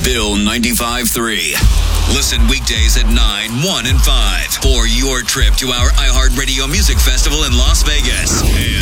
Bill 95.3. Listen weekdays at 9, 1, and 5 for your trip to our iHeartRadio Music Festival in Las Vegas.